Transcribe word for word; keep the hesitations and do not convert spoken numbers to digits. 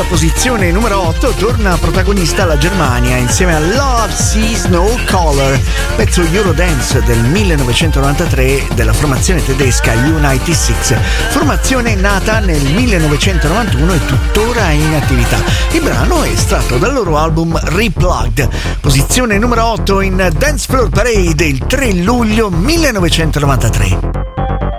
posizione numero otto torna protagonista la Germania insieme a Love Sees No Color, pezzo Eurodance del millenovecentonovantatré della formazione tedesca United Six, formazione nata nel millenovecentonovantuno e tuttora in attività. Il brano è estratto dal loro album Replugged, posizione numero otto in Dance Floor Parade il tre luglio millenovecentonovantatré.